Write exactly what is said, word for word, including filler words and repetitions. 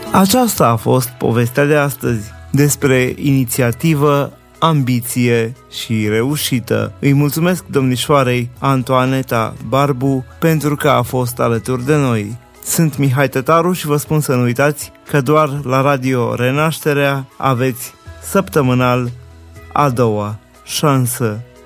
Aceasta a fost povestea de astăzi despre inițiativă, ambiție și reușită. Îi mulțumesc domnișoarei Antoaneta Barbu pentru că a fost alături de noi. Sunt Mihai Tătaru și vă spun să nu uitați că doar la Radio Renașterea aveți săptămânal a doua șansă.